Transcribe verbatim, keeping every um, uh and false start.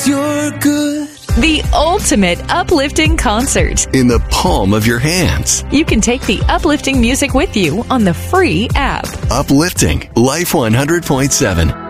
You're good. The ultimate uplifting concert. In the palm of your hands. You can take the uplifting music with you on the free app. Uplifting Life one hundred point seven.